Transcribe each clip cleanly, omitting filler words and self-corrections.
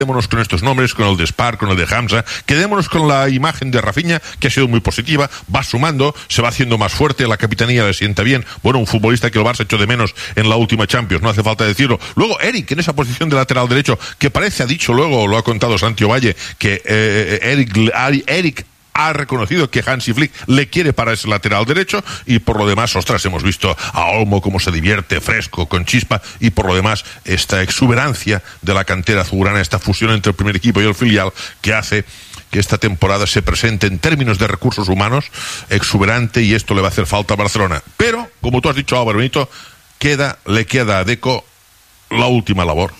Quedémonos con estos nombres, con el de Spar, con el de Hamza, quedémonos con la imagen de Rafinha, que ha sido muy positiva, va sumando, se va haciendo más fuerte, la capitanía le sienta bien, bueno, un futbolista que el Barça echó de menos en la última Champions, no hace falta decirlo. Luego Eric, en esa posición de lateral derecho, que parece, ha dicho luego, lo ha contado Santi Ovalle, que Eric ha reconocido que Hansi Flick le quiere para ese lateral derecho, y por lo demás, ostras, hemos visto a Olmo cómo se divierte, fresco, con chispa, y por lo demás esta exuberancia de la cantera azulgrana, esta fusión entre el primer equipo y el filial, que hace que esta temporada se presente en términos de recursos humanos exuberante, y esto le va a hacer falta a Barcelona. Pero, como tú has dicho, Álvaro Benito, le queda a Deco la última labor,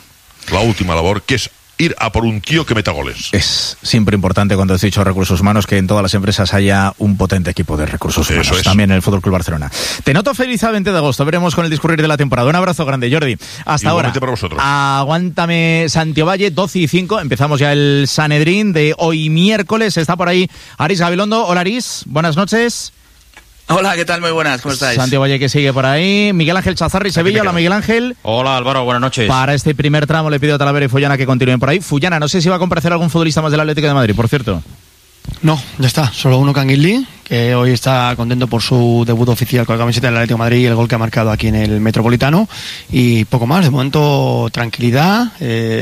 que es ir a por un tío que meta goles. Es siempre importante, cuando has dicho recursos humanos, que en todas las empresas haya un potente equipo de recursos humanos. Eso es. También en el Fútbol Club Barcelona. Te noto feliz a 20 de agosto. Veremos con el discurrir de la temporada. Un abrazo grande, Jordi. Hasta igualmente ahora. Para vosotros. Aguántame, Santi Ovalle, 12:05. Empezamos ya el Sanedrín de hoy miércoles. Está por ahí Aris Gabilondo. Hola, Aris. Buenas noches. Hola, ¿qué tal? Muy buenas, ¿cómo estáis? Santi Ovalle, que sigue por ahí. Miguel Ángel Chazarri, Sevilla. Hola, Miguel Ángel. Hola, Álvaro, buenas noches. Para este primer tramo le pido a Talavera y Fullana que continúen por ahí. Fullana, no sé si va a comparecer algún futbolista más del Atlético de Madrid, por cierto. No, ya está, solo uno, Canguilí, que hoy está contento por su debut oficial con la camiseta del Atlético de Madrid y el gol que ha marcado aquí en el Metropolitano, y poco más. De momento, tranquilidad,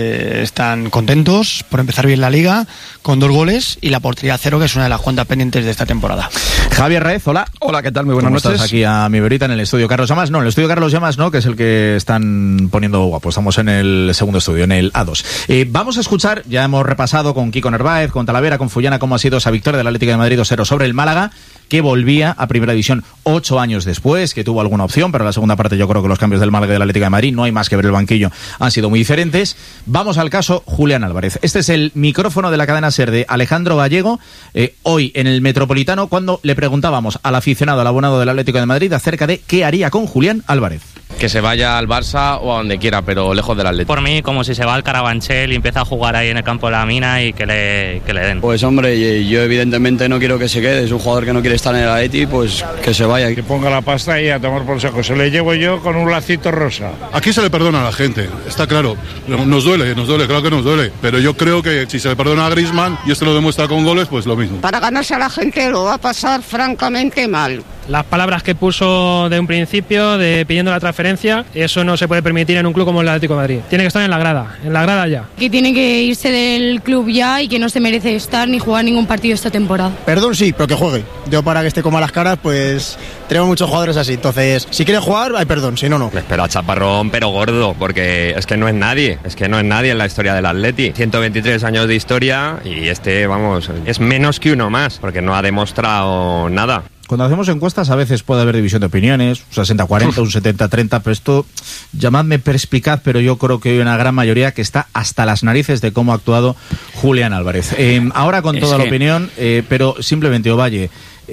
están contentos por empezar bien la Liga, con 2 goles y la portería 0, que es una de las cuentas pendientes de esta temporada. Javier Raez, hola. Hola, ¿qué tal? Muy buenas noches. Estás aquí a mi verita en el estudio Carlos Llamas. No, en el estudio Carlos Llamas no, que es el que están poniendo guapo. Estamos en el segundo estudio, en el A2. Vamos a escuchar, ya hemos repasado con Kiko Narváez, con Talavera, con Fullana, cómo ha sido esa victoria del Atlético de Madrid 2-0 sobre el Málaga, que volvía a Primera División 8 años después, que tuvo alguna opción, pero en la segunda parte yo creo que los cambios del Málaga y del Atlético de Madrid, no hay más que ver el banquillo, han sido muy diferentes. Vamos al caso Julián Álvarez. Este es el micrófono de la cadena SER de Alejandro Gallego, hoy en el Metropolitano, cuando le preguntábamos al aficionado, al abonado del Atlético de Madrid, acerca de qué haría con Julián Álvarez. Que se vaya al Barça o a donde quiera, pero lejos del Atlético. Por mí, como si se va al Carabanchel y empieza a jugar ahí en el campo de la Mina y que le den. Pues hombre, yo evidentemente no quiero que se quede, es un jugador que no quiere estar en el Atleti, pues que se vaya. Que ponga la pasta y a tomar por saco, se le llevo yo con un lacito rosa. Aquí se le perdona a la gente, está claro, nos duele, claro que nos duele, pero yo creo que si se le perdona a Griezmann y este lo demuestra con goles, pues lo mismo. Para ganarse a la gente lo va a pasar francamente mal. Las palabras que puso de un principio, de pidiendo la transferencia, eso no se puede permitir en un club como el Atlético de Madrid. Tiene que estar en la grada ya. Que tiene que irse del club ya y que no se merece estar ni jugar ningún partido esta temporada. Perdón, sí, pero que juegue. Yo para que esté con malas caras, pues tenemos muchos jugadores así. Entonces, si quiere jugar, hay perdón, si no, no. Le espero a Chaparrón, pero gordo, porque es que no es nadie en la historia del Atleti. 123 años de historia y es menos que uno más, porque no ha demostrado nada. Cuando hacemos encuestas a veces puede haber división de opiniones, un 60-40, un 70-30, pero esto, llamadme perspicaz, pero yo creo que hay una gran mayoría que está hasta las narices de cómo ha actuado Julián Álvarez. Ahora con toda la opinión, pero simplemente Ovalle,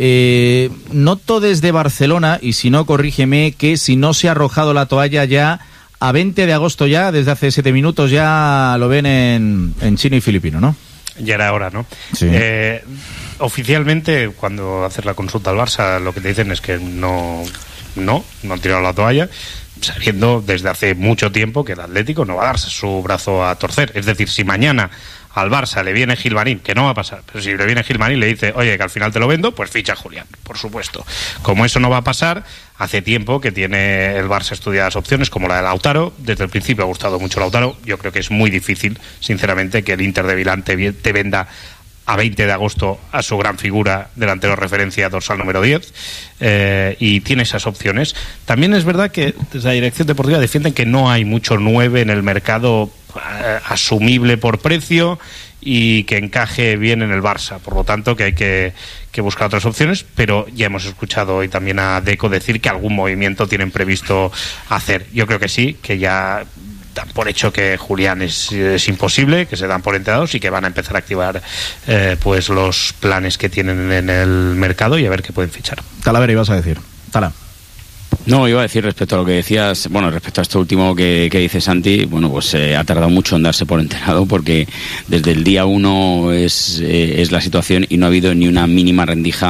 noto desde Barcelona, y si no corrígeme, que si no se ha arrojado la toalla ya, a 20 de agosto ya, desde hace 7 minutos ya lo ven en chino y filipino, ¿no? Ya era hora, ¿no? Sí. Oficialmente, cuando haces la consulta al Barça, lo que te dicen es que no han tirado la toalla, sabiendo desde hace mucho tiempo que el Atlético no va a darse su brazo a torcer. Es decir, si mañana al Barça le viene Gilmarín, que no va a pasar, pero si le viene Gilmarín y le dice, oye, que al final te lo vendo, pues ficha a Julián, por supuesto. Como eso no va a pasar, hace tiempo que tiene el Barça estudiadas opciones como la de Lautaro. Desde el principio ha gustado mucho Lautaro. Yo creo que es muy difícil, sinceramente, que el Inter de Milán te venda a 20 de agosto a su gran figura, delantero referencia, dorsal número 10, y tiene esas opciones. También es verdad que desde la dirección deportiva defienden que no hay mucho 9 en el mercado asumible por precio y que encaje bien en el Barça, por lo tanto que hay que buscar otras opciones, pero ya hemos escuchado hoy también a Deco decir que algún movimiento tienen previsto hacer. Yo creo que sí, que ya dan por hecho que Julián es imposible, que se dan por enterados y que van a empezar a activar pues los planes que tienen en el mercado y a ver qué pueden fichar. Talavera, ibas a decir. Tala. No, iba a decir respecto a lo que decías, respecto a esto último que dice Santi, pues ha tardado mucho en darse por enterado, porque desde el día 1 es la situación y no ha habido ni una mínima rendija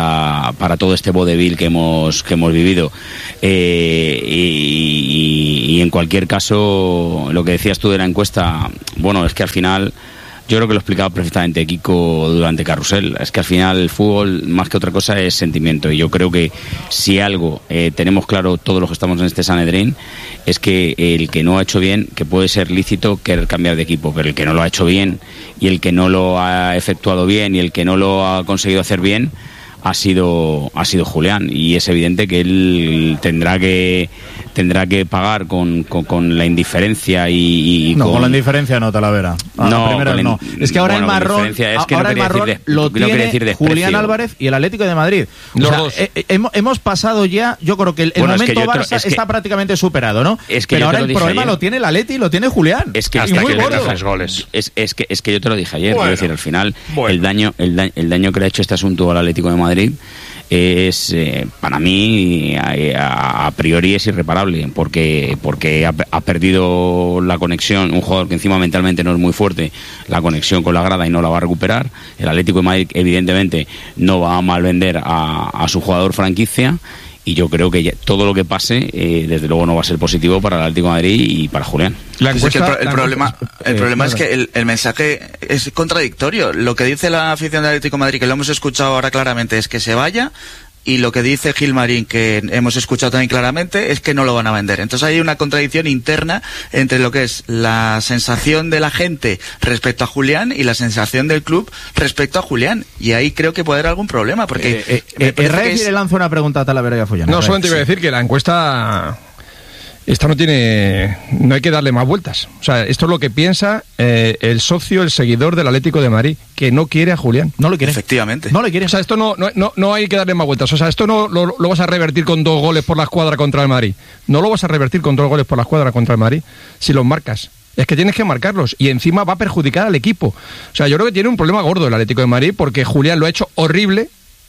para todo este vodevil que hemos vivido, y Y en cualquier caso, lo que decías tú de la encuesta, bueno, es que al final, yo creo que lo ha explicado perfectamente Kiko durante Carrusel, es que al final el fútbol, más que otra cosa, es sentimiento. Y yo creo que si algo tenemos claro todos los que estamos en este Sanedrín, es que el que no ha hecho bien, que puede ser lícito querer cambiar de equipo, pero el que no lo ha hecho bien y el que no lo ha efectuado bien y el que no lo ha conseguido hacer bien ha sido Julián, y es evidente que él tendrá que pagar con la indiferencia y con la indiferencia no, Talavera. No. Es que ahora el marrón, lo tiene Julián Álvarez y el Atlético de Madrid. Los dos. Hemos pasado ya, yo creo que el momento Barça está prácticamente superado, ¿no? Pero ahora el problema lo tiene el Atleti y lo tiene Julián. Es que hasta que le das goles. Es que yo te lo dije ayer, quiero decir, al final el daño que le ha hecho este asunto al Atlético de Madrid es, para mí, a priori es irreparable, porque ha perdido la conexión, un jugador que encima mentalmente no es muy fuerte, la conexión con la grada, y no la va a recuperar. El Atlético de Madrid evidentemente no va a malvender a su jugador franquicia, y yo creo que todo lo que pase, desde luego no va a ser positivo para el Atlético de Madrid y para Julián. El problema es que el mensaje es contradictorio. Lo que dice la afición del Atlético de Madrid, que lo hemos escuchado ahora claramente, es que se vaya, y lo que dice Gilmarín, que hemos escuchado también claramente, es que no lo van a vender. Entonces hay una contradicción interna entre lo que es la sensación de la gente respecto a Julián y la sensación del club respecto a Julián. Y ahí creo que puede haber algún problema, porque... le lanzo una pregunta a Talavera y a Follana. No, solamente iba a decir que la encuesta... Esta no hay que darle más vueltas. O sea, esto es lo que piensa el socio, el seguidor del Atlético de Madrid, que no quiere a Julián. No lo quiere. Efectivamente. No lo quiere. O sea, esto no hay que darle más vueltas. O sea, esto no lo vas a revertir con 2 goles por la escuadra contra el Madrid. No lo vas a revertir con 2 goles por la escuadra contra el Madrid si los marcas. Es que tienes que marcarlos, y encima va a perjudicar al equipo. O sea, yo creo que tiene un problema gordo el Atlético de Madrid, porque Julián lo ha hecho horrible,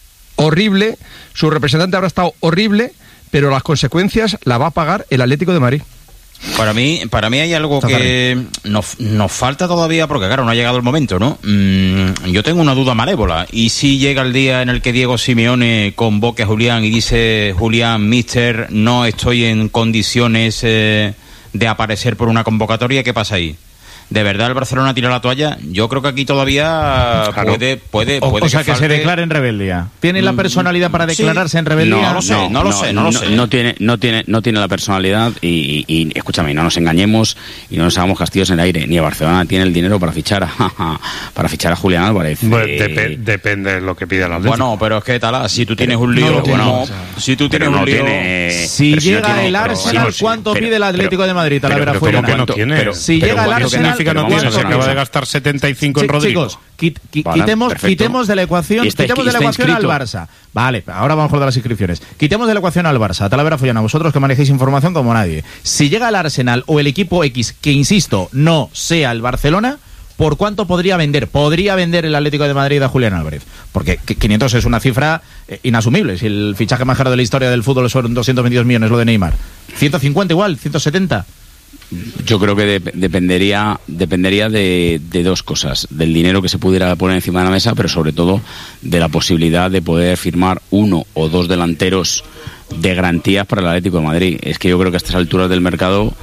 su representante habrá estado horrible, pero las consecuencias las va a pagar el Atlético de Madrid. Para mí hay algo que nos falta todavía, porque claro, no ha llegado el momento, ¿no? Yo tengo una duda malévola, y si llega el día en el que Diego Simeone convoque a Julián y dice: Julián, mister, no estoy en condiciones de aparecer por una convocatoria, ¿qué pasa ahí? ¿De verdad el Barcelona tira la toalla? Yo creo que aquí todavía puede o sea, que se declare en rebeldía. ¿Tiene la personalidad para declararse en rebeldía? No lo sé. No tiene la personalidad, y escúchame, no nos engañemos y no nos hagamos castillos en el aire. Ni Barcelona tiene el dinero para fichar a Julián Álvarez. Bueno, depende de lo que pida la Atlético. Bueno, pero es que tal, si tú tienes un lío, si tú tienes un lío, si llega el Arsenal, ¿cuánto pide el Atlético de Madrid? Talavera fuera. Si llega el Arsenal, se acaba de gastar 75 en Rodrigo. Chicos, quitemos de la ecuación al Barça. Vale, ahora vamos a hablar de las inscripciones. Quitemos de la ecuación al Barça. Talavera Follana, vosotros que manejéis información como nadie. Si llega el Arsenal o el equipo X, que insisto, no sea el Barcelona, ¿por cuánto podría vender? Podría vender el Atlético de Madrid a Julián Álvarez. Porque 500 es una cifra inasumible. Si el fichaje más caro de la historia del fútbol son 222 millones, lo de Neymar. 150 igual, 170. Yo creo que dependería de 2 cosas: del dinero que se pudiera poner encima de la mesa, pero sobre todo de la posibilidad de poder firmar 1 o 2 delanteros de garantías para el Atlético de Madrid. Es que yo creo que a estas alturas del mercado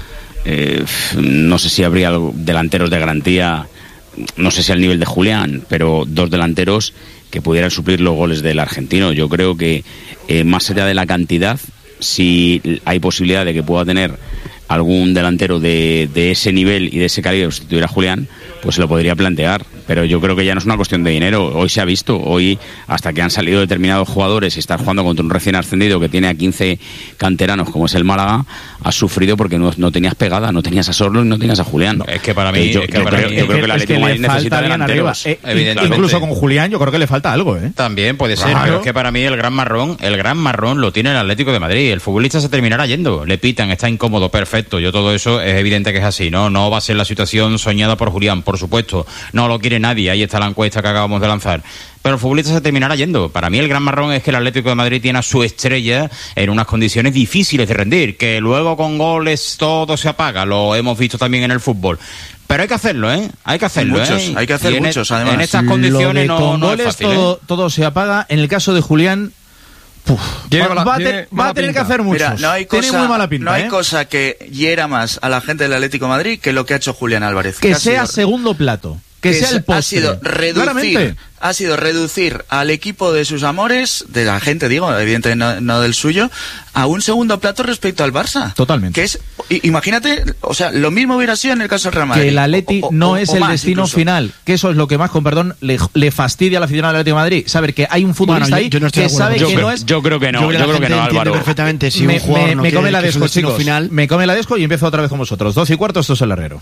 no sé si habría delanteros de garantía, no sé si al nivel de Julián, pero 2 delanteros que pudieran suplir los goles del argentino. Yo creo que más allá de la cantidad, si hay posibilidad de que pueda tener algún delantero de ese nivel y de ese calibre que sustituir a Julián, pues se lo podría plantear. Pero yo creo que ya no es una cuestión de dinero. Hoy se ha visto, hasta que han salido determinados jugadores y estar jugando contra un recién ascendido que tiene a 15 canteranos, como es el Málaga, has sufrido porque no tenías pegada, no tenías a Sorlo y no tenías a Julián. No, es que para mí, yo creo que el Atlético de Madrid necesita delanteros. Incluso con Julián yo creo que le falta algo, También puede ser, pero es que para mí el gran marrón lo tiene el Atlético de Madrid. El futbolista se terminará yendo, le pitan, está incómodo, perfecto. Yo todo eso es evidente que es así, no va a ser la situación soñada por Julián, por supuesto. No lo quiere nadie, ahí está la encuesta que acabamos de lanzar. Pero el futbolista se terminará yendo. Para mí el gran marrón es que el Atlético de Madrid tiene a su estrella en unas condiciones difíciles de rendir, que luego con goles todo se apaga, lo hemos visto también en el fútbol. Pero hay que hacerlo, Hay que hacerlo, Hay que hacer muchos, además. En estas condiciones con no goles es fácil, todo se apaga. En el caso de Julián, Va a tener que hacer muchos. Mira, no hay cosa, tiene muy mala pinta, no hay cosa que hiera más a la gente del Atlético de Madrid que lo que ha hecho Julián Álvarez. Que sea segundo plato. Que sea el postre. Ha sido reducir al equipo de sus amores, de la gente, digo, evidentemente no del suyo, a un segundo plato respecto al Barça. Totalmente. Que es, imagínate, o sea, lo mismo hubiera sido en el caso del Real Madrid. Que el Atleti no es el destino final. Que eso es lo que más, con perdón, le fastidia a la afición del Atlético de Madrid. Saber que hay un futbolista ahí que sabe que no es... Yo creo que no, Álvaro. Perfectamente, si un jugador no me come la quiere desco, chicos. Final... Me come la desco y empiezo otra vez con vosotros. 12:15, esto es El Larguero.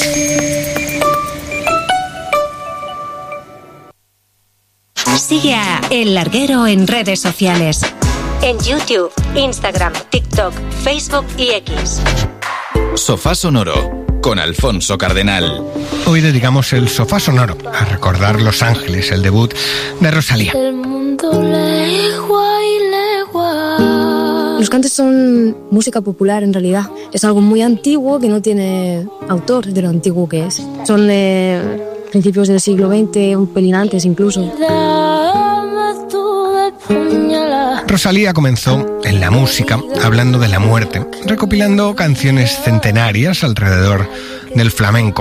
Sigue a El Larguero en redes sociales. En YouTube, Instagram, TikTok, Facebook y X. Sofá Sonoro con Alfonso Cardenal. Hoy dedicamos el Sofá Sonoro a recordar Los Ángeles, el debut de Rosalía. El mundo legua y legua. Los cantes son música popular en realidad. Es algo muy antiguo que no tiene autor de lo antiguo que es. Son de principios del siglo XX, un pelín antes incluso. Rosalía comenzó en la música hablando de la muerte, recopilando canciones centenarias alrededor del flamenco.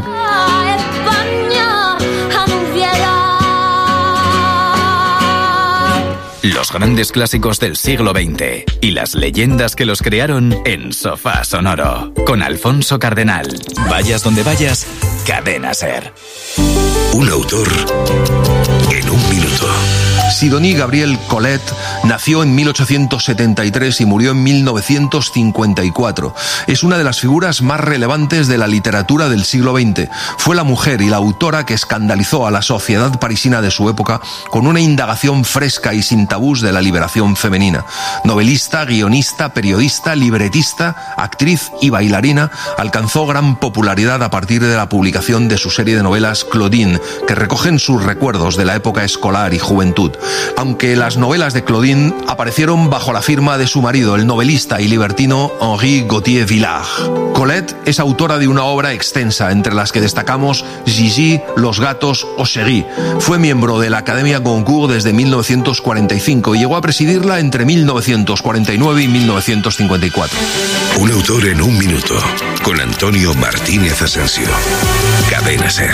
Los grandes clásicos del siglo XX y las leyendas que los crearon en Sofá Sonoro con Alfonso Cardenal. Vayas donde vayas, Cadena SER. Un autor en un minuto. Sidonie Gabriel Collet nació en 1873 y murió en 1954. Es una de las figuras más relevantes de la literatura del siglo XX. Fue la mujer y la autora que escandalizó a la sociedad parisina de su época con una indagación fresca y sin tabús de la liberación femenina. Novelista, guionista, periodista, libretista, actriz y bailarina, alcanzó gran popularidad a partir de la publicación de su serie de novelas Claudine, que recogen sus recuerdos de la época escolar y juventud. Aunque las novelas de Claudine aparecieron bajo la firma de su marido, el novelista y libertino Henri Gauthier-Villars. Collet es autora de una obra extensa, entre las que destacamos Gigi, Los gatos o Chéri. Fue miembro de la Academia Goncourt desde 1945 y llegó a presidirla entre 1949 y 1954. Un autor en un minuto, con Antonio Martínez Asensio. Cadena SER.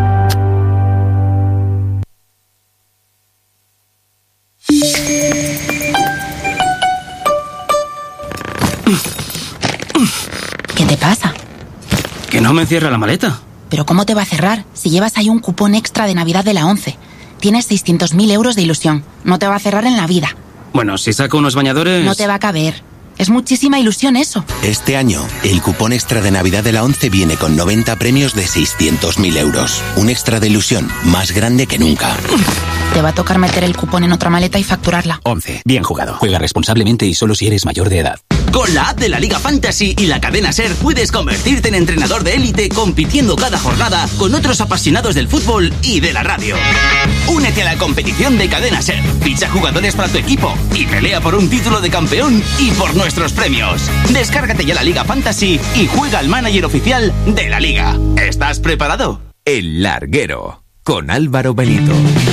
¿Qué te pasa? Que no me cierra la maleta. ¿Pero cómo te va a cerrar si llevas ahí un cupón extra de Navidad de la 11? Tienes 600.000 euros de ilusión. No te va a cerrar en la vida. Bueno, si saco unos bañadores... No te va a caber. Es muchísima ilusión eso. Este año, el cupón extra de Navidad de la 11 viene con 90 premios de 600.000 euros. Un extra de ilusión más grande que nunca. Te va a tocar meter el cupón en otra maleta y facturarla. 11. Bien jugado. Juega responsablemente y solo si eres mayor de edad. Con la app de la Liga Fantasy y la cadena SER puedes convertirte en entrenador de élite compitiendo cada jornada con otros apasionados del fútbol y de la radio. Únete a la competición de cadena SER, ficha jugadores para tu equipo y pelea por un título de campeón y por nuestros premios. Descárgate ya la Liga Fantasy y juega al manager oficial de la Liga. ¿Estás preparado? El Larguero, con Álvaro Benito.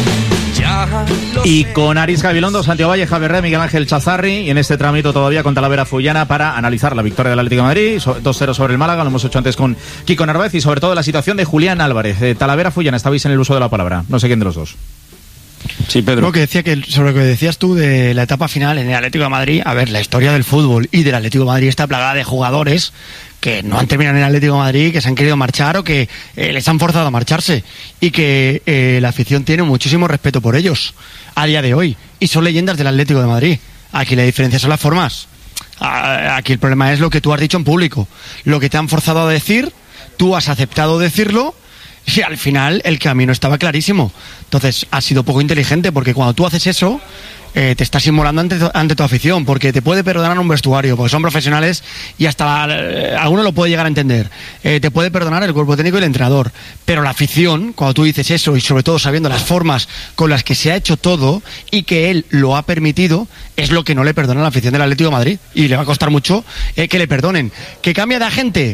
Y con Aris Gabilondo, Santiago Valle, Javier Rey, Miguel Ángel Chazarri, y en este trámite todavía con Talavera Fullana para analizar la victoria del Atlético de Madrid, 2-0 sobre el Málaga, lo hemos hecho antes con Kiko Narváez, y sobre todo la situación de Julián Álvarez. Talavera Fullana, estabais en el uso de la palabra, no sé quién de los dos. Sí, Pedro. Lo que decía que sobre lo que decías tú de la etapa final en el Atlético de Madrid, a ver, la historia del fútbol y del Atlético de Madrid está plagada de jugadores que no han terminado en el Atlético de Madrid, que se han querido marchar o que les han forzado a marcharse, y que la afición tiene muchísimo respeto por ellos a día de hoy, y son leyendas del Atlético de Madrid. Aquí la diferencia son las formas. Aquí el problema es lo que tú has dicho en público, lo que te han forzado a decir, tú has aceptado decirlo, y al final el camino estaba clarísimo. Entonces has sido poco inteligente, porque cuando tú haces eso te estás inmolando ante tu afición, porque te puede perdonar un vestuario, porque son profesionales y hasta alguno lo puede llegar a entender. Te puede perdonar el cuerpo técnico y el entrenador, pero la afición, cuando tú dices eso, y sobre todo sabiendo las formas con las que se ha hecho todo y que él lo ha permitido, es lo que no le perdona a la afición del Atlético de Madrid, y le va a costar mucho que le perdonen. ¿Que cambia de agente?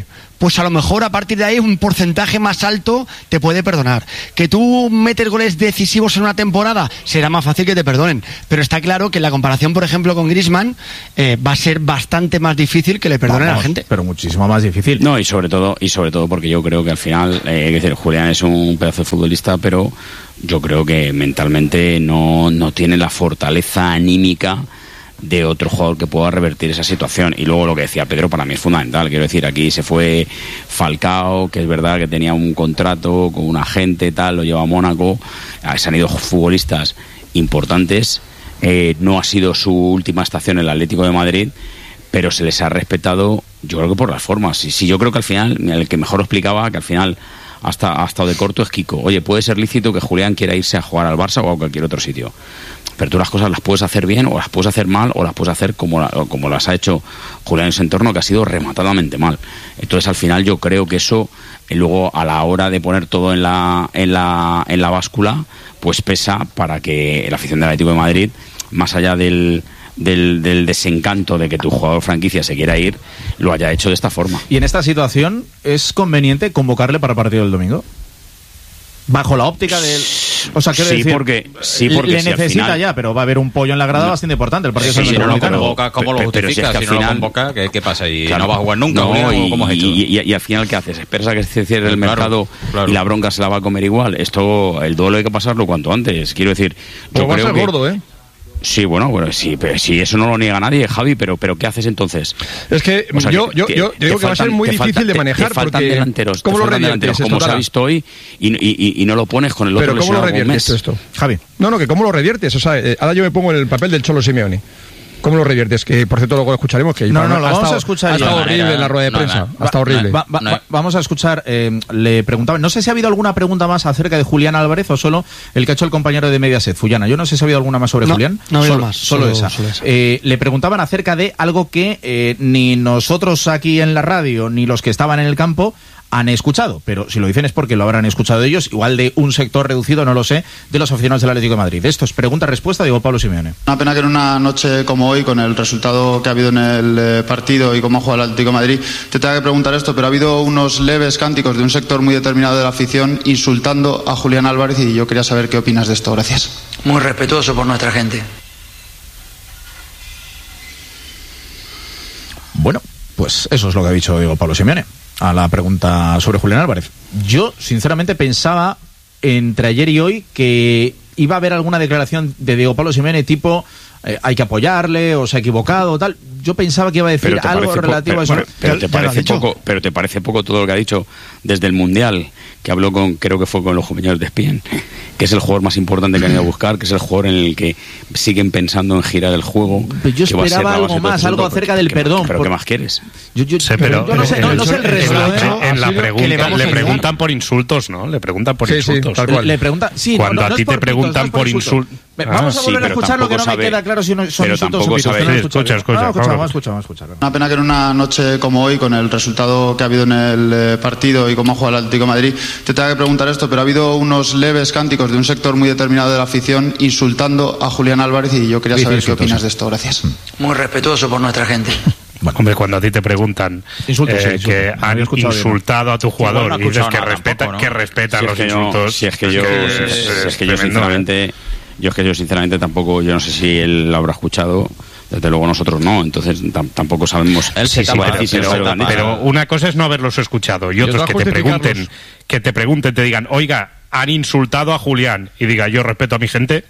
pues a lo mejor a partir de ahí un porcentaje más alto te puede perdonar. Que tú metes goles decisivos en una temporada, será más fácil que te perdonen. Pero está claro que la comparación, por ejemplo, con Griezmann va a ser bastante más difícil que le perdonen a la gente. Pero muchísimo más difícil. No, y sobre todo porque yo creo que al final, es decir, Julián es un pedazo de futbolista, pero yo creo que mentalmente no tiene la fortaleza anímica de otro jugador que pueda revertir esa situación. Y luego lo que decía Pedro para mí es fundamental. Quiero decir, aquí se fue Falcao, que es verdad que tenía un contrato con un agente, tal, lo lleva a Mónaco. Se han ido futbolistas importantes. No ha sido su última estación en el Atlético de Madrid, pero se les ha respetado, yo creo que por las formas. Y sí, yo creo que al final, el que mejor lo explicaba, que al final hasta de corto es Kiko. Oye, puede ser lícito que Julián quiera irse a jugar al Barça o a cualquier otro sitio, pero tú las cosas las puedes hacer bien o las puedes hacer mal o las puedes hacer como las ha hecho Julián en su entorno, que ha sido rematadamente mal. Entonces al final yo creo que eso luego a la hora de poner todo en la báscula pues pesa para que la afición del Atlético de Madrid, más allá del desencanto de que tu jugador franquicia se quiera ir, lo haya hecho de esta forma. ¿Y en esta situación es conveniente convocarle para el partido del domingo? Bajo la óptica del... O sea, quiero decir, porque le si necesita final... ya, pero va a haber un pollo en la grada bastante importante. El partido si no lo Metropolitano. convoca, ¿cómo lo justifica? Si no lo convoca, ¿qué pasa? ¿Y no va a jugar nunca? ¿Cómo has hecho? Y al final, ¿qué haces? ¿Esperas a que se cierre el mercado y la bronca se la va a comer igual? El duelo hay que pasarlo cuanto antes. Quiero decir... Pero va a ser gordo, ¿eh? Sí, bueno, sí, pero si eso no lo niega nadie, Javi, pero ¿qué haces entonces? Es que o sea, yo digo que va a ser muy difícil de manejar. Te faltan porque delanteros. ¿Cómo lo reviertes? Como se ha visto hoy y no lo pones con el otro. Pero ¿cómo lo reviertes esto? Javi. No, que ¿cómo lo reviertes? O sea, ahora yo me pongo en el papel del Cholo Simeone. ¿Cómo lo reviertes? Que por cierto luego lo escucharemos. Que lo vamos a escuchar. Ha estado horrible en la rueda de prensa. Ha estado horrible. Vamos a escuchar. Le preguntaban, no sé si ha habido alguna pregunta más acerca de Julián Álvarez o solo el que ha hecho el compañero de Mediaset, Fullana. Yo no sé si ha habido alguna más sobre Julián. No ha habido más. Solo esa. Le preguntaban acerca de algo que ni nosotros aquí en la radio ni los que estaban en el campo han escuchado, pero si lo dicen es porque lo habrán escuchado ellos, igual de un sector reducido, no lo sé, de los aficionados del Atlético de Madrid. Esto es pregunta-respuesta, digo Pablo Simeone. Una pena que en una noche como hoy, con el resultado que ha habido en el partido y cómo ha jugado el Atlético de Madrid, te tenga que preguntar esto, pero ha habido unos leves cánticos de un sector muy determinado de la afición insultando a Julián Álvarez y yo quería saber qué opinas de esto. Gracias. Muy respetuoso por nuestra gente. Bueno, pues eso es lo que ha dicho Diego Pablo Simeone a la pregunta sobre Julián Álvarez. Yo, sinceramente, pensaba entre ayer y hoy que iba a haber alguna declaración de Diego Pablo Simeone tipo hay que apoyarle o se ha equivocado o tal. Yo pensaba que iba a decir algo relativo a eso. Pero te parece poco todo lo que ha dicho desde el Mundial, que habló creo que fue con los juveniles de Espien, que es el jugador más importante que han ido a buscar, que es el jugador en el que siguen pensando en girar el juego. Pero yo esperaba algo más, algo acerca del perdón. ¿Pero qué más quieres? Yo no sé el resto. En la pregunta le preguntan por insultos, ¿no? Le preguntan por insultos. Tal cual. Le preguntan, cuando a ti te preguntan por insultos. Vamos a volver a escuchar lo que no me queda claro si son insultos o Escucha. Una pena que en una noche como hoy, con el resultado que ha habido en el partido y cómo ha jugado el Atlético de Madrid, te tenga que preguntar esto, pero ha habido unos leves cánticos de un sector muy determinado de la afición insultando a Julián Álvarez y yo quería saber qué opinas de esto. Gracias. Muy respetuoso por nuestra gente. Bueno. Hombre, cuando a ti te preguntan que han insultado a tu jugador y dices que respetan los insultos. Si es que yo sinceramente tampoco, yo no sé si él lo habrá escuchado. Desde luego nosotros no, entonces tampoco sabemos. Pero una cosa es no haberlos escuchado y otro es que te pregunten, te digan, oiga, han insultado a Julián y diga, yo respeto a mi gente.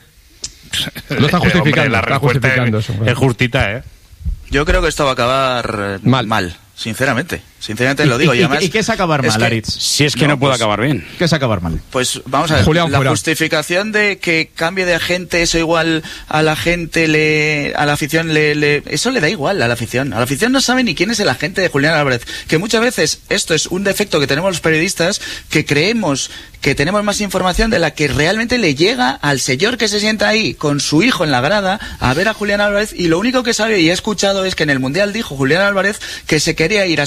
Lo están justificando. Hombre, la respuesta es justita, ¿eh? Yo creo que esto va a acabar mal. Sinceramente lo digo. ¿Y qué es acabar mal, Aritz? Si es que no puede acabar bien. ¿Qué es acabar mal? Pues vamos a ver, la justificación de que cambie de agente, eso igual a la gente, a la afición, eso le da igual a la afición. A la afición no sabe ni quién es el agente de Julián Álvarez. Que muchas veces esto es un defecto que tenemos los periodistas, que creemos que tenemos más información de la que realmente le llega al señor que se sienta ahí con su hijo en la grada a ver a Julián Álvarez, y lo único que sabe y he escuchado es que en el Mundial dijo Julián Álvarez que se quería ir a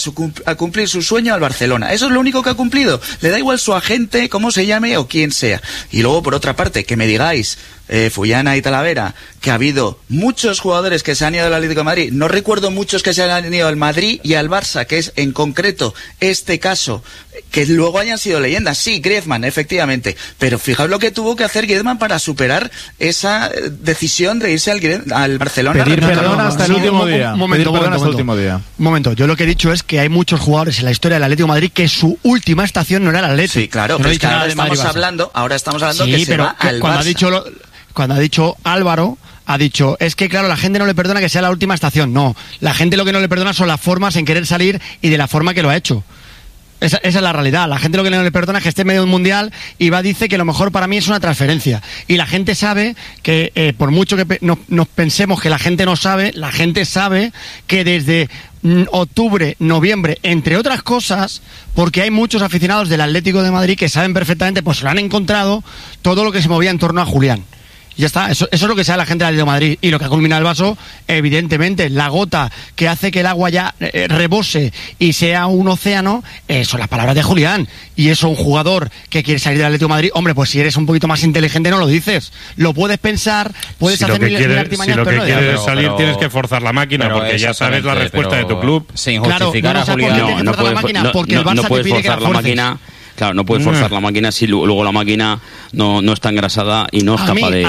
a cumplir su sueño al Barcelona. Eso es lo único que ha cumplido. Le da igual su agente, cómo se llame o quién sea. Y luego, por otra parte, que me digáis, Fullana y Talavera, que ha habido muchos jugadores que se han ido del Atlético de Madrid. No recuerdo muchos que se han ido al Madrid y al Barça, que es en concreto este caso, que luego hayan sido leyendas. Sí, Griezmann, efectivamente, pero fijaos lo que tuvo que hacer Griezmann para superar esa decisión de irse al Barcelona. Pedir perdón hasta el último día. Un momento, yo lo que he dicho es que hay muchos jugadores en la historia del Atlético de Madrid que su última estación no era el Atlético. Sí, claro, pero es que ahora estamos hablando sí, que se va al Barça. Cuando ha dicho Álvaro, ha dicho, es que claro, la gente no le perdona que sea la última estación. No, la gente lo que no le perdona son las formas en querer salir y de la forma que lo ha hecho. Esa es la realidad. La gente lo que no le perdona es que esté en medio de un mundial y dice que lo mejor para mí es una transferencia. Y la gente sabe que, por mucho que nos pensemos que la gente no sabe, la gente sabe que desde octubre, noviembre, entre otras cosas, porque hay muchos aficionados del Atlético de Madrid que saben perfectamente, pues lo han encontrado, todo lo que se movía en torno a Julián. Y ya está, eso es lo que sabe la gente del Atlético de Madrid. Y lo que ha culminado el vaso, evidentemente, la gota que hace que el agua ya rebose y sea un océano, son las palabras de Julián. Y eso, un jugador que quiere salir del Atlético de Madrid, hombre, pues si eres un poquito más inteligente no lo dices. Lo puedes pensar, puedes hacer mil artimañas, pero no lo que quieres salir tienes que forzar la máquina, porque ya sabes la respuesta de tu club. Sin justificar a Julián. No puedes forzar la máquina. Claro, no puedes forzar la máquina si luego la máquina no está engrasada y no es capaz de...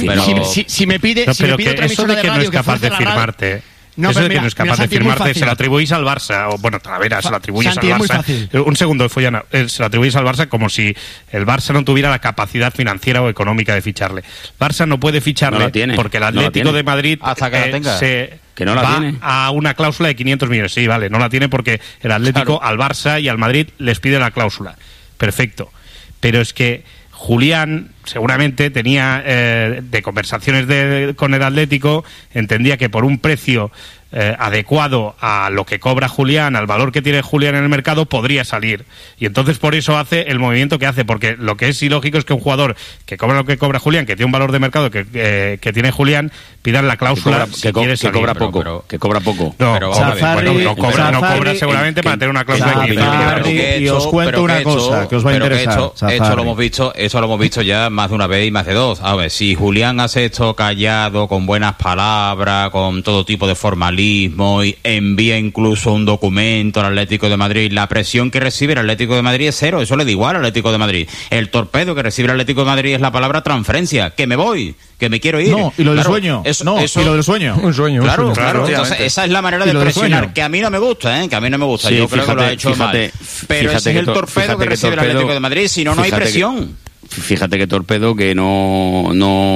Si me pide pero otra que eso de que no es capaz de firmarte... Eso de que no es capaz de firmarte, se lo atribuís al Barça, o bueno, Talavera, se lo atribuyes al Barça. Un segundo, Follana, se lo atribuyes al Barça como si el Barça no tuviera la capacidad financiera o económica de ficharle. Barça no puede ficharle porque el Atlético de Madrid hasta que la tenga. Que no la va tiene. A una cláusula de 500 millones. Sí, vale, no la tiene porque el Atlético al Barça y al Madrid les pide la cláusula. Perfecto. Pero es que Julián seguramente tenía de conversaciones con el Atlético, entendía que por un precio adecuado a lo que cobra Julián, al valor que tiene Julián en el mercado, podría salir. Y entonces por eso hace el movimiento que hace, porque lo que es ilógico es que un jugador que cobra lo que cobra Julián, que tiene un valor de mercado que tiene Julián, pidan la cláusula que cobra poco. No, pero no cobra seguramente para tener una cláusula de y os cuento una cosa que os va a interesar. Eso lo hemos visto ya más de una vez y más de dos. A ver, si Julián hace esto callado, con buenas palabras, con todo tipo de formalismo, y envía incluso un documento al Atlético de Madrid, la presión que recibe el Atlético de Madrid es cero, eso le da igual al Atlético de Madrid. El torpedo que recibe el Atlético de Madrid es la palabra transferencia, que me voy, que me quiero ir. No, y lo del sueño. Eso, y lo del sueño. Un sueño. Claro. Entonces, esa es la manera de presionar, que a mí no me gusta, que a mí no me gusta. Sí, yo creo que lo ha hecho mal. Pero ese es el torpedo que recibe el Atlético de Madrid, si no, no hay presión. Fíjate que Torpedo, que no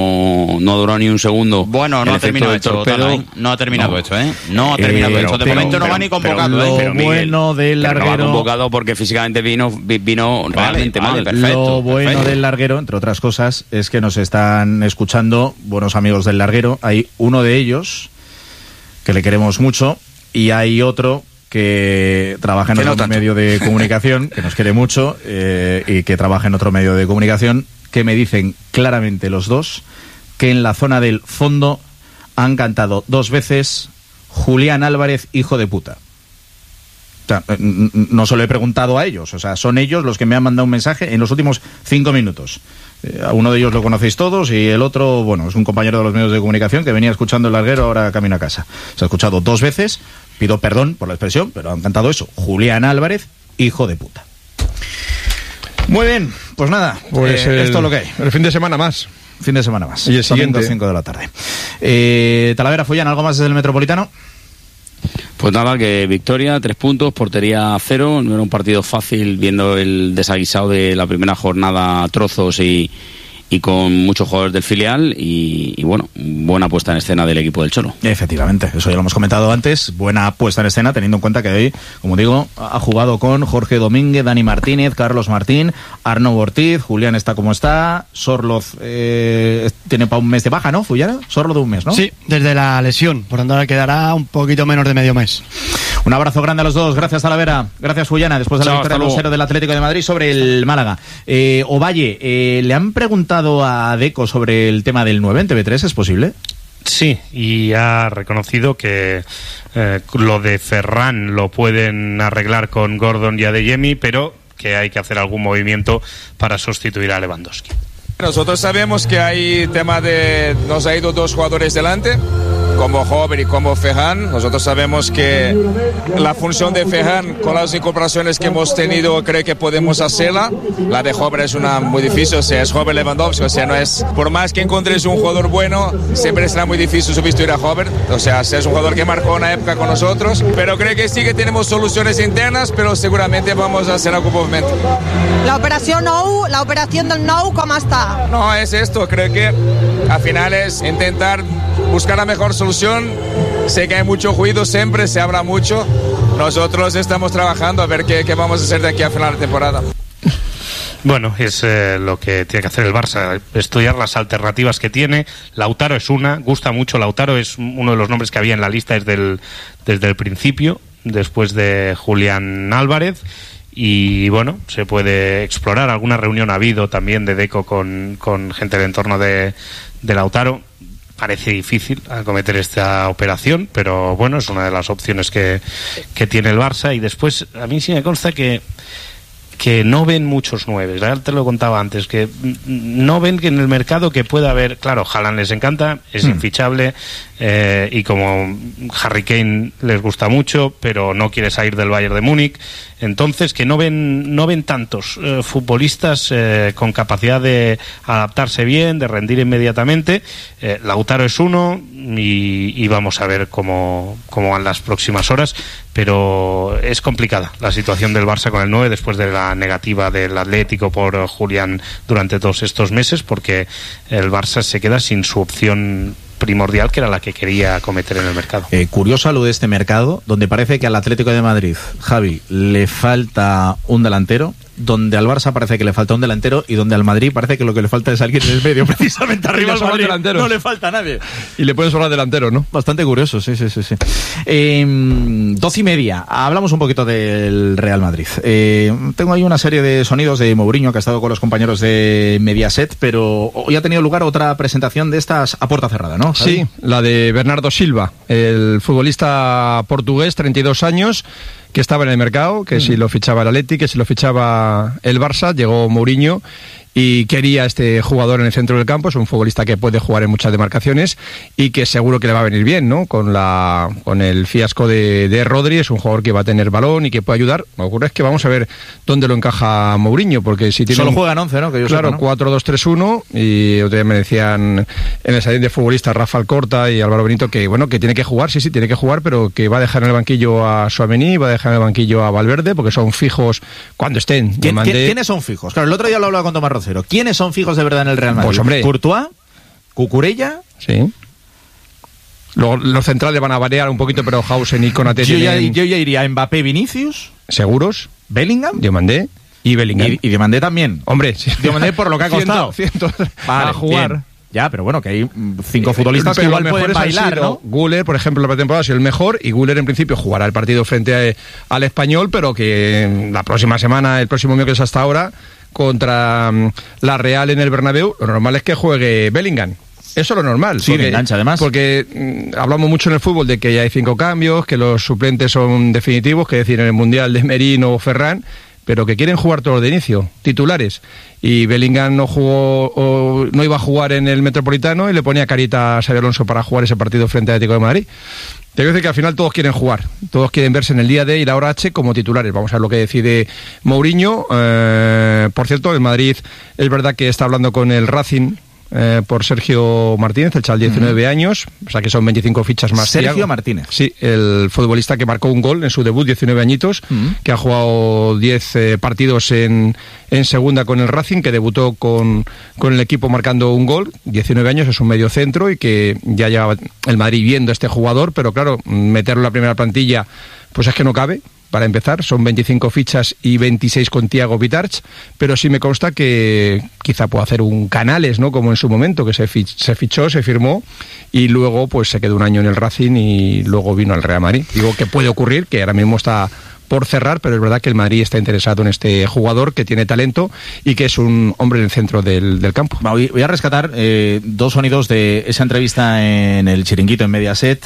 duró ni un segundo. Bueno, no ha terminado esto, no ha terminado esto, No ha terminado esto. De momento no va ni convocado. Lo bueno del larguero... No va convocado porque físicamente vino realmente mal. Perfecto. Lo bueno del larguero, entre otras cosas, es que nos están escuchando buenos amigos del larguero. Hay uno de ellos que le queremos mucho y hay otro que trabaja en otro medio de comunicación, que nos quiere mucho, y que trabaja en otro medio de comunicación, que me dicen claramente los dos que en la zona del fondo han cantado 2 veces Julián Álvarez, hijo de puta. O sea, no se lo he preguntado a ellos, o sea, son ellos los que me han mandado un mensaje en los últimos 5 minutos. A uno de ellos lo conocéis todos y el otro, bueno, es un compañero de los medios de comunicación que venía escuchando el larguero, ahora camino a casa. Se ha escuchado 2 veces, pido perdón por la expresión, pero han cantado eso, Julián Álvarez, hijo de puta. Muy bien, pues nada, pues esto es lo que hay. El fin de semana más. Fin de semana más. Y el siguiente. 5 de la tarde. Talavera, Fullana, ¿algo más desde el Metropolitano? Pues nada, que victoria, 3 puntos, portería 0, no era un partido fácil viendo el desaguisado de la primera jornada a trozos y con muchos jugadores del filial y bueno, buena puesta en escena del equipo del Cholo. Efectivamente, eso ya lo hemos comentado antes, buena puesta en escena teniendo en cuenta que hoy, como digo, ha jugado con Jorge Domínguez, Dani Martínez, Carlos Martín, Arnau Ortiz, Julián está como está, Sorloz tiene para un mes de baja, ¿no, Fullana? Sorloz de un mes, ¿no? Sí, desde la lesión, por tanto quedará un poquito menos de medio mes. Un abrazo grande a los dos, gracias Talavera, gracias Fullana, después de la victoria 2-0 del Atlético de Madrid sobre el Málaga. Ovalle, le han preguntado a Deco sobre el tema del 9 en TV3, ¿es posible? Sí, y ha reconocido que lo de Ferran lo pueden arreglar con Gordon y Adeyemi, pero que hay que hacer algún movimiento para sustituir a Lewandowski. Nosotros sabemos que hay tema de... Nos ha ido 2 jugadores delante, como Hover y como Ferran. Nosotros sabemos que la función de Ferran, con las incorporaciones que hemos tenido, creo que podemos hacerla. La de Hover es una muy difícil, o sea, es Hover Lewandowski, o sea, no es... Por más que encontres un jugador bueno, siempre será muy difícil sustituir a Hover. O sea, es un jugador que marcó una época con nosotros, pero creo que sí que tenemos soluciones internas, pero seguramente vamos a hacer algún movimiento. La operación del Nou, ¿cómo está? No, es esto, creo que al final es intentar buscar la mejor solución. Sé que hay mucho ruido siempre, se habla mucho. Nosotros estamos trabajando a ver qué vamos a hacer de aquí a final de temporada. Bueno, es lo que tiene que hacer el Barça, estudiar las alternativas que tiene. Lautaro es una, gusta mucho. Lautaro es uno de los nombres que había en la lista desde el principio, después de Julián Álvarez. Y bueno, se puede explorar. Alguna reunión ha habido también de Deco con gente del entorno de Lautaro. Parece difícil acometer esta operación, pero bueno, es una de las opciones que tiene el Barça. Y después, a mí sí me consta que no ven muchos 9, ya te lo contaba antes, que no ven que en el mercado que pueda haber, claro, Haaland les encanta, es infichable, y como Harry Kane les gusta mucho, pero no quiere salir del Bayern de Múnich, entonces que no ven tantos futbolistas con capacidad de adaptarse bien, de rendir inmediatamente. Lautaro es uno, y vamos a ver cómo van las próximas horas, pero es complicada la situación del Barça con el 9 después de la negativa del Atlético por Julián durante todos estos meses, porque el Barça se queda sin su opción primordial, que era la que quería acometer en el mercado. Curioso lo de este mercado, donde parece que al Atlético de Madrid, Javi, le falta un delantero, donde al Barça parece que le falta un delantero, y donde al Madrid parece que lo que le falta es alguien en el medio, precisamente arriba al Madrid no le falta a nadie. Y le pueden sobrar delanteros, ¿no? Bastante curioso, sí. 12:30, hablamos un poquito del Real Madrid. Tengo ahí una serie de sonidos de Mourinho, que ha estado con los compañeros de Mediaset, pero hoy ha tenido lugar otra presentación de estas a puerta cerrada, ¿no? Sí, la de Bernardo Silva, el futbolista portugués, 32 años, que estaba en el mercado, que si lo fichaba el Atleti, que si lo fichaba el Barça. Llegó Mourinho y quería este jugador en el centro del campo. Es un futbolista que puede jugar en muchas demarcaciones y que seguro que le va a venir bien, ¿no? Con el fiasco de Rodri, es un jugador que va a tener balón y que puede ayudar. Lo que ocurre es que vamos a ver dónde lo encaja Mourinho, porque si tiene... Solo juegan 11, ¿no? Que yo claro, sepa, ¿no? 4-2-3-1, y otro día me decían en el salón de futbolistas Rafa Alcorta y Álvaro Benito que, bueno, que tiene que jugar, sí, tiene que jugar, pero que va a dejar en el banquillo a Tchouaméni, va a dejar en el banquillo a Valverde, porque son fijos cuando estén. ¿Quiénes son fijos? Claro, el otro día lo hablaba con Tomás Rocero. ¿Quiénes son fijos de verdad en el Real Madrid? Pues hombre, Courtois, Cucurella. Sí. Los centrales van a variar un poquito, pero Hausen y Konaté yo ya iría Mbappé, Vinicius. ¿Seguros? Bellingham. Diomandé. Y Bellingham. Y Diomandé también. Hombre, sí. Diomandé por lo que ha costado. Vale, a jugar. Bien. Ya, pero bueno, que hay 5 futbolistas que igual pueden bailar, ¿no? Guller, por ejemplo, la pretemporada ha sido el mejor, y Guller en principio jugará el partido frente al Español, pero que la próxima semana, el próximo miércoles hasta ahora, contra la Real en el Bernabéu, lo normal es que juegue Bellingham. Eso es lo normal. Sí, engancha además. Porque hablamos mucho en el fútbol de que ya hay 5 cambios, que los suplentes son definitivos, que decir en el Mundial de Merino o Ferran, pero que quieren jugar todos de inicio, titulares. Y Bellingham no iba a jugar en el Metropolitano y le ponía carita a Xabi Alonso para jugar ese partido frente al Atlético de Madrid. Te voy a decir que al final todos quieren jugar, todos quieren verse en el día D y la hora H como titulares. Vamos a ver lo que decide Mourinho. Por cierto, el Madrid es verdad que está hablando con el Racing por Sergio Martínez, el chaval de 19 años, o sea que son 25 fichas más. Sergio Thiago Martínez. Sí, el futbolista que marcó un gol en su debut, 19 añitos, que ha jugado 10 partidos en segunda con el Racing, que debutó con el equipo marcando un gol, 19 años, es un medio centro, y que ya lleva el Madrid viendo a este jugador, pero claro, meterlo en la primera plantilla, pues es que no cabe. Para empezar, son 25 fichas y 26 con Thiago Vitarch, pero sí me consta que quizá pueda hacer un Canales, ¿no? Como en su momento, que se fichó, se firmó, y luego pues se quedó un año en el Racing y luego vino al Real Madrid. Digo que puede ocurrir, que ahora mismo está por cerrar, pero es verdad que el Madrid está interesado en este jugador que tiene talento y que es un hombre en el centro del campo. Voy a rescatar dos sonidos de esa entrevista en el Chiringuito en Mediaset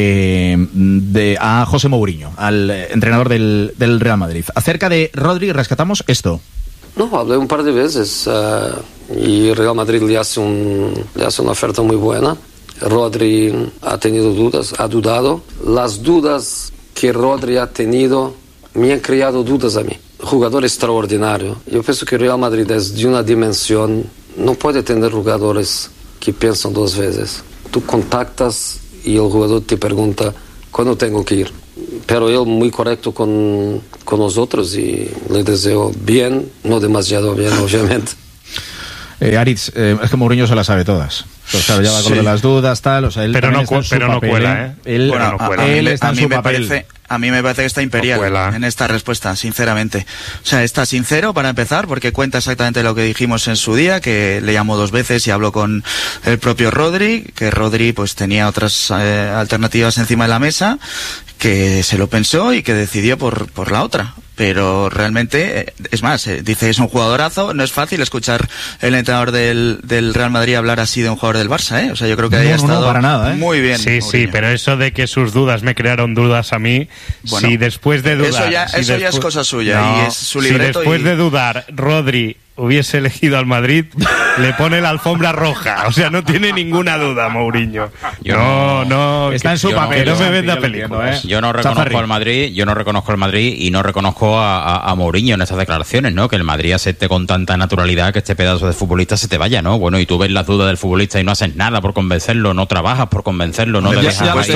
a José Mourinho, al entrenador del Real Madrid. Acerca de Rodri rescatamos esto. No, hablé un par de veces y Real Madrid le hace una oferta muy buena. Rodri ha tenido dudas, ha dudado. Las dudas que Rodri ha tenido me han creado dudas a mí. Jugador extraordinario. Yo pienso que Real Madrid es de una dimensión, no puede tener jugadores que piensan dos veces. Tú contactas y el jugador te pregunta cuándo tengo que ir. Pero él muy correcto con nosotros y le deseo bien, no demasiado bien, obviamente. Aritz, es que Mourinho se las sabe todas. Pues claro, ya va con lo de las dudas, tal, o sea, él pero no papel, cuela, ¿eh? Él está en su papel. A mí me parece que está imperial en esta respuesta, sinceramente. O sea, está sincero para empezar, porque cuenta exactamente lo que dijimos en su día, que le llamó 2 veces y habló con el propio Rodri, que Rodri pues tenía otras alternativas encima de la mesa, que se lo pensó y que decidió por la otra. Pero realmente, es más, dice que es un jugadorazo. No es fácil escuchar el entrenador del Real Madrid hablar así de un jugador del Barça, ¿eh? O sea, yo creo que haya estado para nada, ¿eh? Muy bien. Sí, Mourinho. Sí, pero eso de que sus dudas me crearon dudas a mí, bueno, si después de dudar... Eso ya es cosa suya, y es su libreto. Si después de dudar, Rodri hubiese elegido al Madrid, le pone la alfombra roja. O sea, no tiene ninguna duda, Mourinho. No. Está en su papel. Que no me venda películas. Yo no reconozco al Madrid y no reconozco a Mourinho en estas declaraciones, ¿no? Que el Madrid acepte con tanta naturalidad que este pedazo de futbolista se te vaya, ¿no? Bueno, y tú ves las dudas del futbolista y no haces nada por convencerlo, no trabajas por convencerlo, no te dejas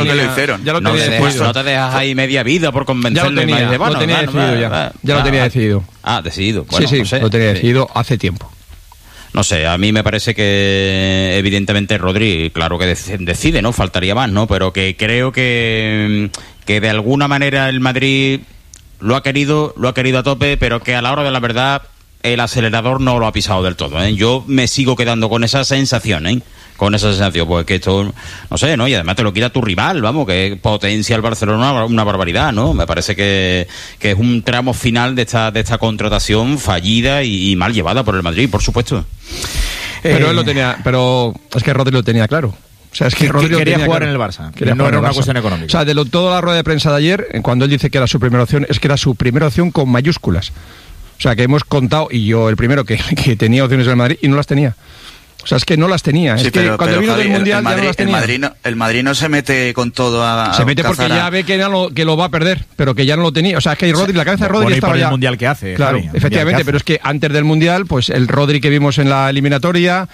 no te dejas ahí media vida por convencerlo. Ya lo tenía decidido. Ah, decidido. Bueno, sí, no sé, lo tenía decidido hace tiempo. No sé, a mí me parece que evidentemente Rodri, claro que decide, ¿no? Faltaría más, ¿no? Pero que creo que de alguna manera el Madrid lo ha querido a tope, pero que a la hora de la verdad el acelerador no lo ha pisado del todo, ¿eh? Yo me sigo quedando con esa sensación, ¿eh? Con esa sensación, pues que esto, no sé, ¿no? Y además te lo quita tu rival, vamos, que potencia al Barcelona una barbaridad, ¿no? Me parece que es un tramo final de esta contratación fallida y mal llevada por el Madrid, por supuesto. Pero él lo tenía, pero es que Rodri lo tenía claro. O sea, es que Rodri quería jugar en el Barça, no era una cuestión económica. O sea, toda la rueda de prensa de ayer, cuando él dice que era su primera opción, es que era su primera opción con mayúsculas. O sea, que hemos contado, y yo el primero, que tenía opciones del Madrid y no las tenía. O sea, es que no las tenía. Sí, es que cuando vino del Mundial ya no las tenía. El Madrid no se mete con todo a se mete porque ya ve que lo va a perder, pero que ya no lo tenía. O sea, es que Rodri, la cabeza de Rodri estaba ya... el Mundial que hace. Claro, Javi, efectivamente, pero es que antes del Mundial, pues el Rodri que vimos en la eliminatoria...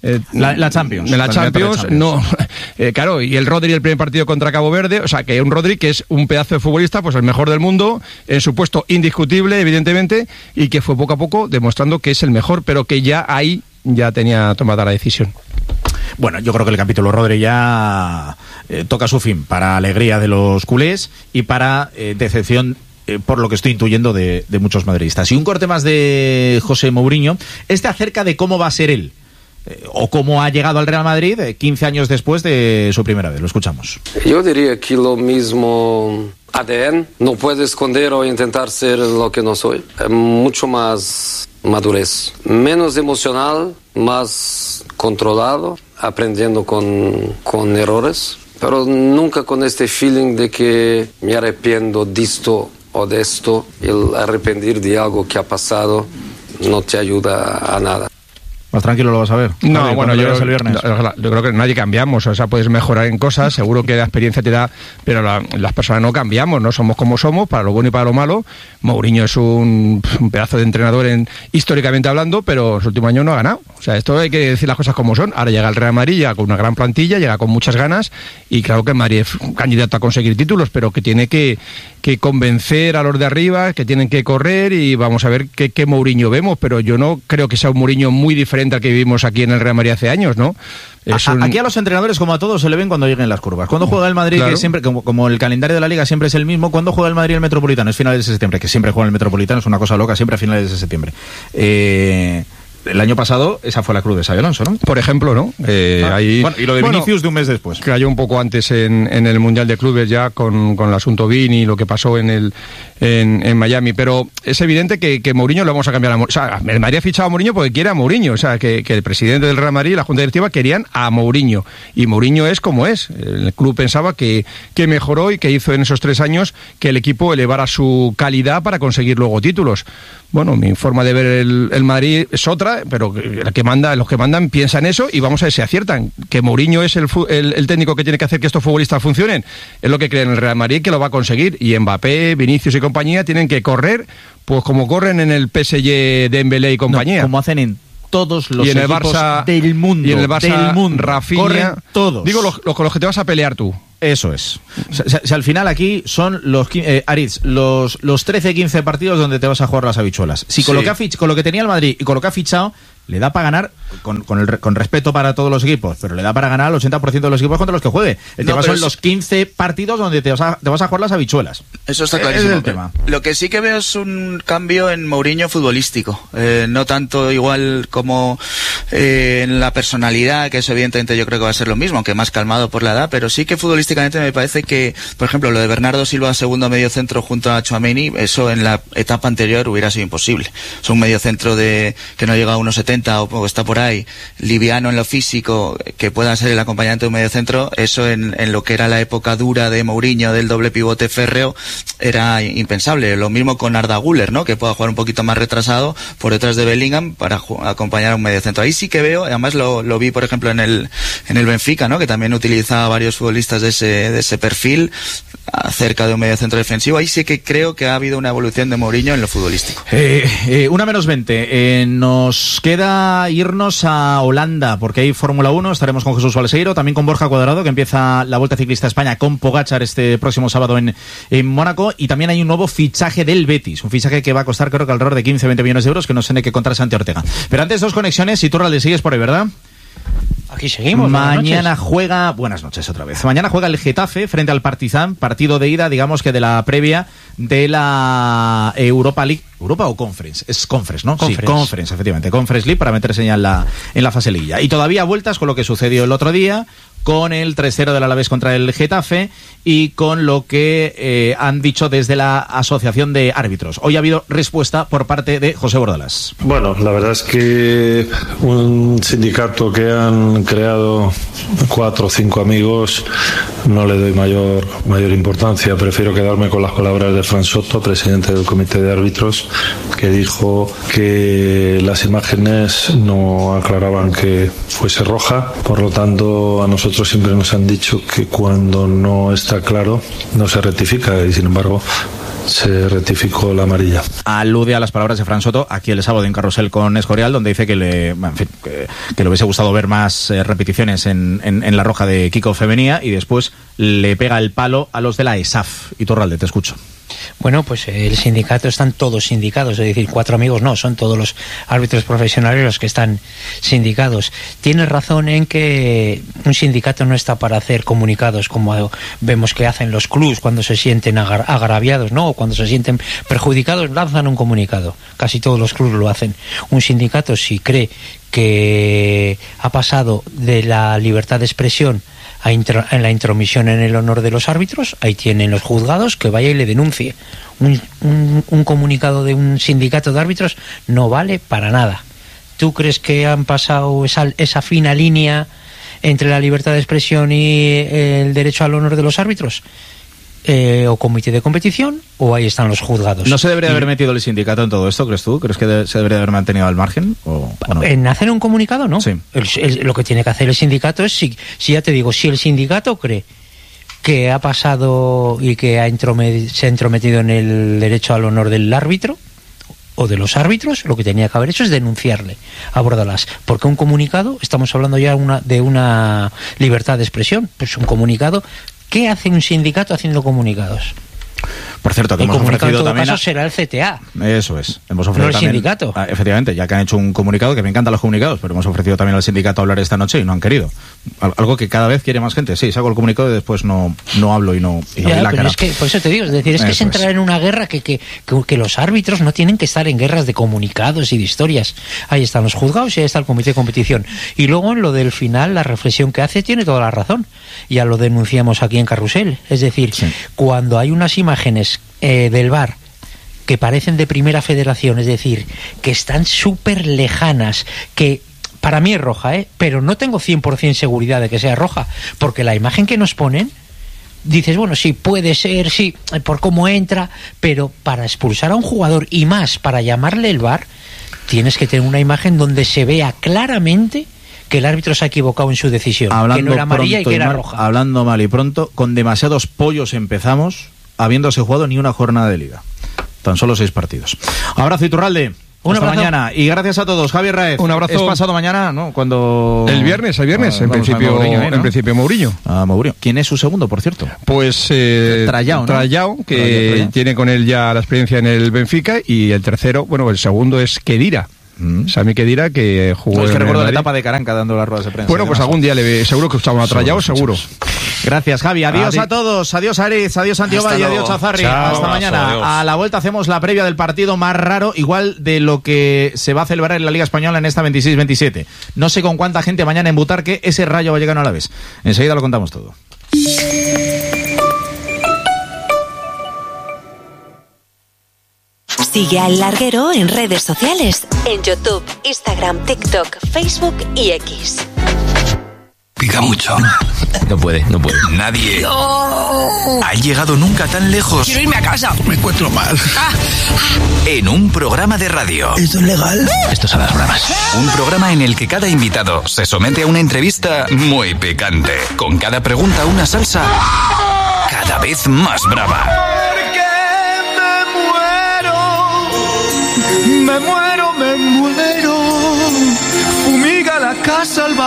la Champions. En la Champions, no. Claro, y el Rodri el primer partido contra Cabo Verde, o sea, que un Rodri que es un pedazo de futbolista, pues el mejor del mundo, en su puesto indiscutible, evidentemente, y que fue poco a poco demostrando que es el mejor, pero que ya ahí ya tenía tomada la decisión. Bueno, yo creo que el capítulo Rodri ya toca su fin, para alegría de los culés y para decepción por lo que estoy intuyendo de muchos madridistas. Y un corte más de José Mourinho, acerca de cómo va a ser él, o cómo ha llegado al Real Madrid 15 años después de su primera vez. Lo escuchamos. Yo diría que lo mismo ADN, no puedo esconder o intentar ser lo que no soy. Mucho más madurez, menos emocional, más controlado, aprendiendo con errores, pero nunca con este feeling de que me arrepiento de esto o de esto. El arrepentir de algo que ha pasado no te ayuda a nada. Más tranquilo lo vas a ver. No, bueno, yo creo que nadie cambiamos, o sea, puedes mejorar en cosas, seguro que la experiencia te da, pero las personas no cambiamos, no somos como somos, para lo bueno y para lo malo. Mourinho es un pedazo de entrenador históricamente hablando, pero en su último año no ha ganado. O sea, esto hay que decir las cosas como son. Ahora llega el Real Madrid, llega con una gran plantilla, llega con muchas ganas, y claro que el Madrid es un candidato a conseguir títulos, pero que tiene que convencer a los de arriba, que tienen que correr, y vamos a ver qué Mourinho vemos, pero yo no creo que sea un Mourinho muy diferente al que vivimos aquí en el Real Madrid hace años, ¿no? Aquí a los entrenadores, como a todos, se le ven cuando lleguen las curvas. Cuando juega el Madrid, claro, que siempre, como el calendario de la Liga siempre es el mismo, cuando juega el Madrid el Metropolitano es finales de septiembre, que siempre juega el Metropolitano, es una cosa loca, siempre a finales de septiembre. el año pasado esa fue la cruz de Xabi Alonso, ¿no? Por ejemplo, ¿no? Ahí, y lo de Vinicius de un mes después. Cayó un poco antes en el Mundial de Clubes ya con el asunto Vini y lo que pasó en Miami, pero es evidente que Mourinho lo vamos a cambiar o sea, el Madrid ha fichado a Mourinho porque quiere a Mourinho, o sea, que el presidente del Real Madrid y la Junta Directiva querían a Mourinho, y Mourinho es como es. El club pensaba que mejoró y que hizo en esos 3 años que el equipo elevara su calidad para conseguir luego títulos. Bueno, mi forma de ver el Madrid es otra, pero los que mandan piensan eso, y vamos a ver si aciertan. Que Mourinho es el técnico que tiene que hacer que estos futbolistas funcionen, es lo que creen en el Real Madrid, que lo va a conseguir, y Mbappé, Vinicius y compañía tienen que correr pues como corren en el PSG, Dembélé y compañía. Como hacen en todos los equipos Barça, del mundo. Y en el Barça, Rafinha, corren todos. Digo, con los que te vas a pelear tú. Eso es. Si al final aquí son los 13-15 partidos donde te vas a jugar las habichuelas. Si con, con lo que tenía el Madrid y con lo que ha fichado, le da para ganar, con respeto para todos los equipos, pero le da para ganar al 80% de los equipos contra los que juegue. El tema son los 15 partidos donde te vas a jugar las habichuelas. Eso está clarísimo. Ese es el tema. Lo que sí que veo es un cambio en Mourinho futbolístico. No tanto igual como en la personalidad, que eso evidentemente yo creo que va a ser lo mismo, aunque más calmado por la edad, pero sí que futbolísticamente me parece que, por ejemplo, lo de Bernardo Silva, segundo mediocentro junto a Tchouaméni, eso en la etapa anterior hubiera sido imposible. Es un mediocentro que no llega a unos 70 o está por ahí, liviano en lo físico, que pueda ser el acompañante de un mediocentro, eso en lo que era la época dura de Mourinho, del doble pivote férreo, era impensable. Lo mismo con Arda Güler, ¿no? Que pueda jugar un poquito más retrasado por detrás de Bellingham para acompañar a un mediocentro. Ahí sí que veo, además lo vi por ejemplo en el Benfica, ¿no? Que también utilizaba varios futbolistas de ese perfil cerca de un mediocentro defensivo. Ahí sí que creo que ha habido una evolución de Mourinho en lo futbolístico. 1:20. Nos queda irnos a Holanda, porque hay Fórmula 1, estaremos con Jesús Valseiro, también con Borja Cuadrado, que empieza la Vuelta Ciclista a España con Pogačar este próximo sábado en Mónaco, y también hay un nuevo fichaje del Betis, un fichaje que va a costar creo que alrededor de 15-20 millones de euros, que no sé de qué contar Santi Ortega. Pero antes, 2 conexiones, y tú, Ralde, sigues por ahí, ¿verdad? Aquí seguimos. Mañana juega, buenas noches otra vez. Mañana juega el Getafe frente al Partizan, partido de ida, digamos que de la previa de la Europa League. ¿Europa o Conference? Es Conference, ¿no? Conference. Sí, Conference, efectivamente. Conference League, para meterse ya en la fase liguilla. Y todavía vueltas con lo que sucedió el otro día, con el 3-0 del Alavés contra el Getafe, y con lo que han dicho desde la Asociación de Árbitros. Hoy ha habido respuesta por parte de José Bordalas. Bueno, la verdad es que un sindicato que han creado 4 o 5 amigos no le doy mayor importancia. Prefiero quedarme con las palabras de Fran Soto, presidente del Comité de Árbitros, que dijo que las imágenes no aclaraban que fuese roja. Por lo tanto, a nosotros siempre nos han dicho que cuando no está claro no se rectifica, y sin embargo se rectificó la amarilla. Alude a las palabras de Fran Soto aquí el sábado en Carrusel con Escorial, donde dice que le hubiese gustado ver más repeticiones en la roja de Kiko Femenía, y después le pega el palo a los de la ESAF. Y Torralde, te escucho. Bueno, pues el sindicato, están todos sindicados, es decir, 4 amigos no, son todos los árbitros profesionales los que están sindicados. Tienes razón en que un sindicato no está para hacer comunicados como vemos que hacen los clubs cuando se sienten agraviados, ¿no? O cuando se sienten perjudicados, lanzan un comunicado. Casi todos los clubs lo hacen. Un sindicato, si cree que ha pasado de la libertad de expresión en la intromisión en el honor de los árbitros, ahí tienen los juzgados, que vaya y le denuncie. Un comunicado de un sindicato de árbitros no vale para nada. ¿Tú crees que han pasado esa fina línea entre la libertad de expresión y el derecho al honor de los árbitros? O comité de competición, o ahí están los juzgados. ¿No se debería haber metido el sindicato en todo esto, crees tú? ¿Crees que se debería haber mantenido al margen? ¿O no? En hacer un comunicado, no. Sí. Lo que tiene que hacer el sindicato es, si ya te digo, si el sindicato cree que ha pasado y que se ha entrometido en el derecho al honor del árbitro o de los árbitros, lo que tenía que haber hecho es denunciarle a Bordalás, porque un comunicado, estamos hablando ya de una libertad de expresión, pues un comunicado. ¿Qué hace un sindicato haciendo comunicados? Por cierto, que el hemos comunicado ofrecido en todo también caso será el CTA. Eso es. Hemos ofrecido no el también, sindicato. Efectivamente, ya que han hecho un comunicado, que me encantan los comunicados, pero hemos ofrecido también al sindicato hablar esta noche y no han querido. Algo que cada vez quiere más gente. Sí, saco el comunicado y después no hablo y no Ya, doy la pero cara. es que, por eso te digo, es decir, es que es entrar en una guerra que los árbitros no tienen que estar en guerras de comunicados y de historias. Ahí están los juzgados y ahí está el comité de competición. Y luego en lo del final, la reflexión que hace tiene toda la razón. Ya lo denunciamos aquí en Carrusel. Es decir, cuando hay unas imágenes del VAR que parecen de primera federación, es decir, que están súper lejanas, que para mí es roja, pero no tengo 100% seguridad de que sea roja, porque la imagen que nos ponen, dices, bueno, sí, puede ser, sí, por cómo entra, pero para expulsar a un jugador y más para llamarle el VAR, tienes que tener una imagen donde se vea claramente que el árbitro se ha equivocado en su decisión, que no era amarilla y que era roja. Hablando mal y pronto, con demasiados pollos empezamos, habiéndose jugado ni una jornada de liga. Tan solo 6 partidos. Abrazo, Iturralde. Hasta mañana. Y gracias a todos. Javier Raez. Un abrazo. Es pasado mañana, ¿no? Cuando... El viernes, en principio Mourinho, ¿no? En principio Mourinho. Mourinho. ¿Quién es su segundo, por cierto? Pues Trayao, ¿no? Trayao, que Trayao. tiene con él ya la experiencia en el Benfica, y el tercero, bueno, el segundo es Khedira. Sami Khedira, que jugó Es que en recuerdo la Madrid. etapa de Caranca dando las ruedas de prensa. Bueno, pues algún día seguro que escuchamos a Trayao, seguro. Gracias, Javi. Adiós a todos. Adiós, Aritz. Adiós, Santiago Valle. Adiós, Chazarri. Hasta mañana. Adiós. A la vuelta hacemos la previa del partido más raro, igual de lo que se va a celebrar en la Liga Española en esta 26-27. No sé con cuánta gente mañana en Butarque ese Rayo Vallecano a la vez. Enseguida lo contamos todo. Sigue a El Larguero en redes sociales, en YouTube, Instagram, TikTok, Facebook y X. Pica mucho. No puede. Nadie ha llegado nunca tan lejos. Quiero irme a casa. Me encuentro mal. En un programa de radio. ¿Esto es legal? Esto es a las bravas. Un programa en el que cada invitado se somete a una entrevista muy picante. Con cada pregunta una salsa cada vez más brava. Me muero, fumiga la casa al